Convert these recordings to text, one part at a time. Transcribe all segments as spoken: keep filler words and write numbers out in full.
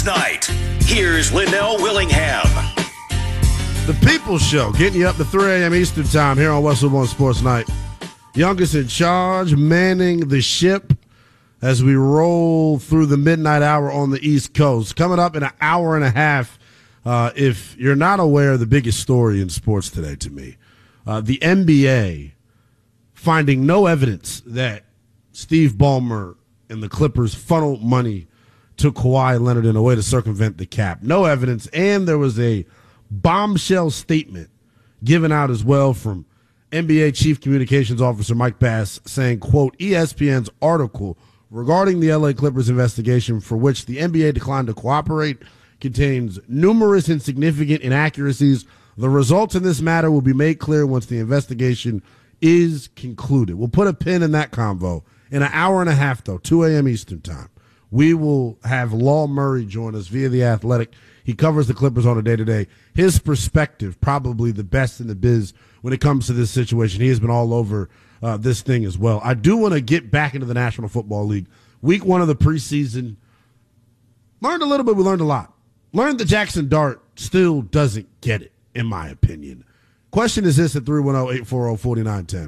Sports Night. Here's Linnell Willingham. The People's Show, getting you up to three a.m. Eastern Time here on Westwood One Sports Night. Youngest in charge, manning the ship as we roll through the midnight hour on the East Coast. Coming up in an hour and a half, uh, if you're not aware, the biggest story in sports today to me, uh, the N B A finding no evidence that Steve Ballmer and the Clippers funneled money to Kawhi Leonard in a way to circumvent the cap. No evidence, and there was a bombshell statement given out as well from N B A Chief Communications Officer Mike Bass saying, quote, E S P N's article regarding the L A Clippers investigation for which the N B A declined to cooperate contains numerous and significant inaccuracies. The results in this matter will be made clear once the investigation is concluded. We'll put a pin in that convo. In an hour and a half, though, two a.m. Eastern Time, we will have Law Murray join us via The Athletic. He covers the Clippers on a day-to-day. His perspective, probably the best in the biz when it comes to this situation. He has been all over uh, this thing as well. I do want to get back into the National Football League. Week one of the preseason. Learned a little bit. We learned a lot. Learned that Jackson Dart still doesn't get it, in my opinion. Question is this at three one zero, eight four zero, four nine one zero.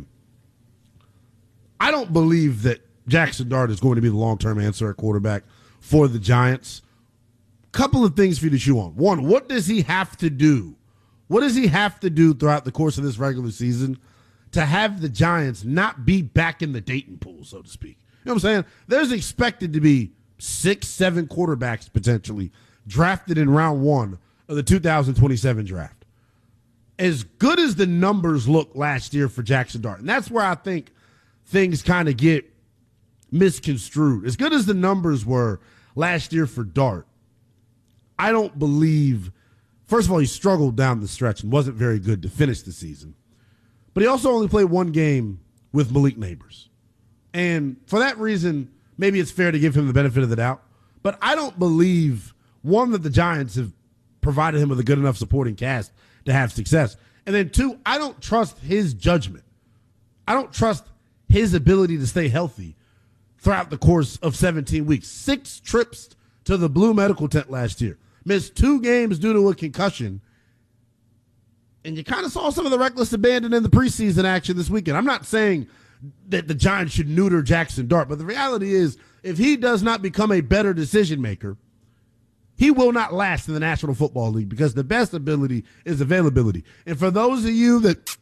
I don't believe that Jackson Dart is going to be the long-term answer at quarterback for the Giants. Couple of things for you to chew on. One, what does he have to do? What does he have to do throughout the course of this regular season to have the Giants not be back in the dating pool, so to speak? You know what I'm saying? There's expected to be six, seven quarterbacks potentially drafted in round one of the two thousand twenty-seven draft. As good as the numbers look last year for Jackson Dart, and that's where I think things kind of get misconstrued. As good as the numbers were last year for Dart, I don't believe, first of all, he struggled down the stretch and wasn't very good to finish the season. But he also only played one game with Malik Neighbors. And for that reason, maybe it's fair to give him the benefit of the doubt. But I don't believe, one, that the Giants have provided him with a good enough supporting cast to have success. And then two, I don't trust his judgment. I don't trust his ability to stay healthy throughout the course of seventeen weeks. Six trips to the Blue Medical Tent last year. Missed two games due to a concussion. And you kind of saw some of the reckless abandon in the preseason action this weekend. I'm not saying that the Giants should neuter Jackson Dart, but the reality is if he does not become a better decision maker, he will not last in the National Football League because the best ability is availability. And for those of you that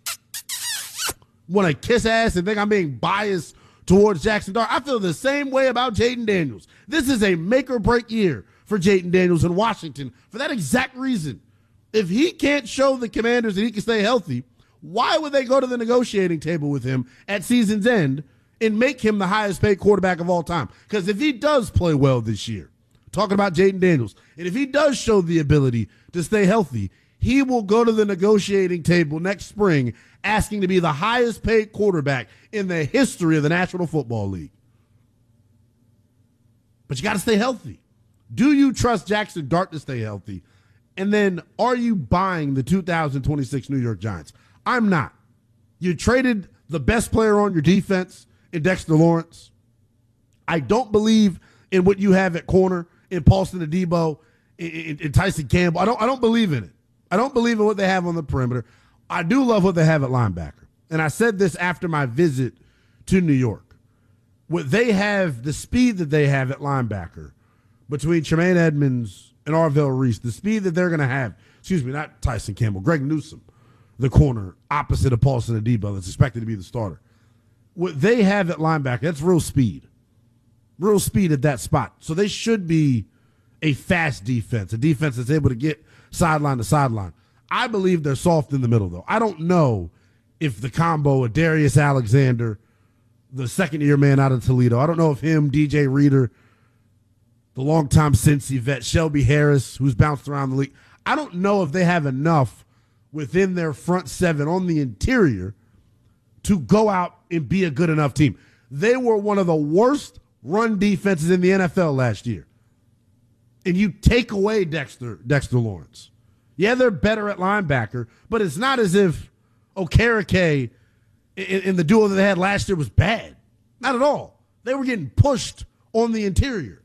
want to kiss ass and think I'm being biased towards Jackson Dart, I feel the same way about Jayden Daniels. This is a make-or-break year for Jayden Daniels in Washington for that exact reason. If he can't show the Commanders that he can stay healthy, why would they go to the negotiating table with him at season's end and make him the highest-paid quarterback of all time? Because if he does play well this year, talking about Jayden Daniels, and if he does show the ability to stay healthy, he will go to the negotiating table next spring asking to be the highest paid quarterback in the history of the National Football League. But you got to stay healthy. Do you trust Jackson Dart to stay healthy? And then are you buying the two thousand twenty-six New York Giants? I'm not. You traded the best player on your defense in Dexter Lawrence. I don't believe in what you have at corner in Paulson Adebo, in, in, in Tyson Campbell. I don't, I don't believe in it. I don't believe in what they have on the perimeter. I do love what they have at linebacker. And I said this after my visit to New York. What they have, the speed that they have at linebacker between Tremaine Edmonds and Arvell Reese, the speed that they're going to have, excuse me, not Tyson Campbell, Greg Newsome, the corner opposite of Paulson Adebo that's expected to be the starter. What they have at linebacker, that's real speed. Real speed at that spot. So they should be a fast defense, a defense that's able to get sideline to sideline. I believe they're soft in the middle, though. I don't know if the combo of Darius Alexander, the second-year man out of Toledo, I don't know if him, D J Reader, the longtime Cincy vet, Shelby Harris, who's bounced around the league, I don't know if they have enough within their front seven on the interior to go out and be a good enough team. They were one of the worst run defenses in the N F L last year. And you take away Dexter, Dexter Lawrence. Yeah, they're better at linebacker, but it's not as if Okereke in, in the duo that they had last year was bad. Not at all. They were getting pushed on the interior.